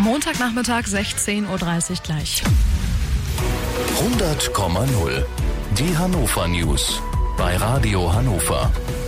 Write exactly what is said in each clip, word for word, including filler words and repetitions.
Montagnachmittag sechzehn Uhr dreißig gleich. hundert Komma null. Die Hannover News bei Radio Hannover.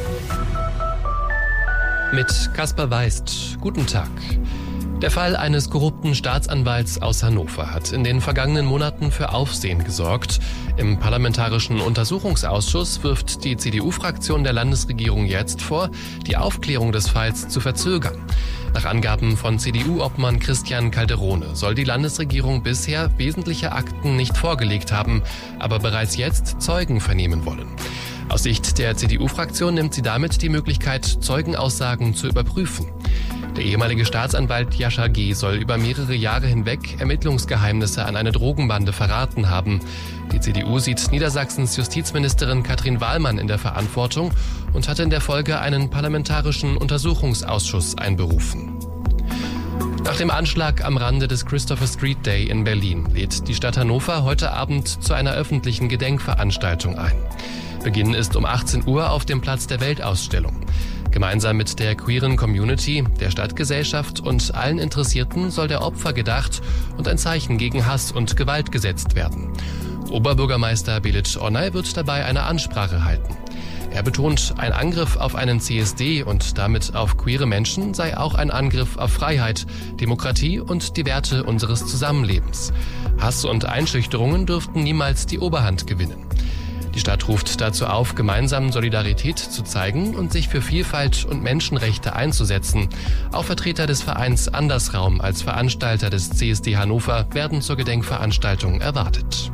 Mit Kaspar Weist. Guten Tag. Der Fall eines korrupten Staatsanwalts aus Hannover hat in den vergangenen Monaten für Aufsehen gesorgt. Im Parlamentarischen Untersuchungsausschuss wirft die C D U-Fraktion der Landesregierung jetzt vor, die Aufklärung des Falls zu verzögern. Nach Angaben von C D U-Obmann Christian Calderone soll die Landesregierung bisher wesentliche Akten nicht vorgelegt haben, aber bereits jetzt Zeugen vernehmen wollen. Aus Sicht der C D U-Fraktion nimmt sie damit die Möglichkeit, Zeugenaussagen zu überprüfen. Der ehemalige Staatsanwalt Jascha G. soll über mehrere Jahre hinweg Ermittlungsgeheimnisse an eine Drogenbande verraten haben. Die C D U sieht Niedersachsens Justizministerin Katrin Wahlmann in der Verantwortung und hatte in der Folge einen parlamentarischen Untersuchungsausschuss einberufen. Nach dem Anschlag am Rande des Christopher Street Day in Berlin lädt die Stadt Hannover heute Abend zu einer öffentlichen Gedenkveranstaltung ein. Beginn ist um achtzehn Uhr auf dem Platz der Weltausstellung. Gemeinsam mit der queeren Community, der Stadtgesellschaft und allen Interessierten soll der Opfer gedacht und ein Zeichen gegen Hass und Gewalt gesetzt werden. Oberbürgermeister Belit Onay wird dabei eine Ansprache halten. Er betont, ein Angriff auf einen C S D und damit auf queere Menschen sei auch ein Angriff auf Freiheit, Demokratie und die Werte unseres Zusammenlebens. Hass und Einschüchterungen dürften niemals die Oberhand gewinnen. Die Stadt ruft dazu auf, gemeinsam Solidarität zu zeigen und sich für Vielfalt und Menschenrechte einzusetzen. Auch Vertreter des Vereins Andersraum als Veranstalter des C S D Hannover werden zur Gedenkveranstaltung erwartet.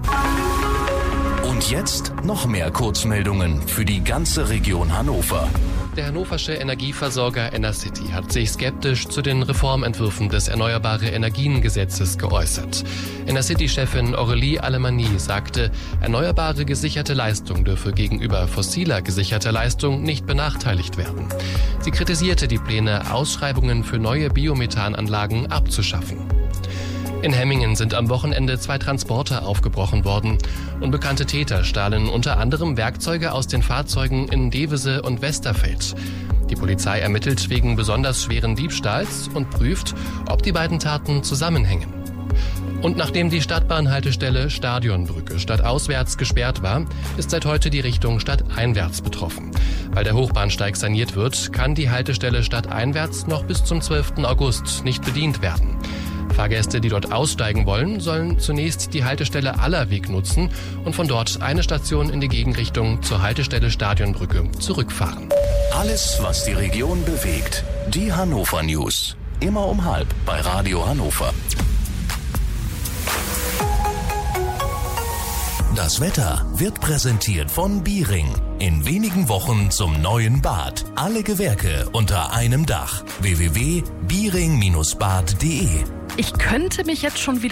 Und jetzt noch mehr Kurzmeldungen für die ganze Region Hannover. Der hannoversche Energieversorger Enercity hat sich skeptisch zu den Reformentwürfen des Erneuerbare-Energien-Gesetzes geäußert. Enercity-Chefin Aurélie Alemany sagte, erneuerbare gesicherte Leistung dürfe gegenüber fossiler gesicherter Leistung nicht benachteiligt werden. Sie kritisierte die Pläne, Ausschreibungen für neue Biomethananlagen abzuschaffen. In Hemmingen sind am Wochenende zwei Transporter aufgebrochen worden. Unbekannte Täter stahlen unter anderem Werkzeuge aus den Fahrzeugen in Devese und Westerfeld. Die Polizei ermittelt wegen besonders schweren Diebstahls und prüft, ob die beiden Taten zusammenhängen. Und nachdem die Stadtbahnhaltestelle Stadionbrücke stadtauswärts gesperrt war, ist seit heute die Richtung stadteinwärts betroffen. Weil der Hochbahnsteig saniert wird, kann die Haltestelle stadteinwärts noch bis zum zwölften August nicht bedient werden. Fahrgäste, die dort aussteigen wollen, sollen zunächst die Haltestelle Allerweg nutzen und von dort eine Station in die Gegenrichtung zur Haltestelle Stadionbrücke zurückfahren. Alles, was die Region bewegt. Die Hannover News. Immer um halb bei Radio Hannover. Das Wetter wird präsentiert von Biering. In wenigen Wochen zum neuen Bad. Alle Gewerke unter einem Dach. w w w punkt biering Bindestrich bad punkt de Ich könnte mich jetzt schon wieder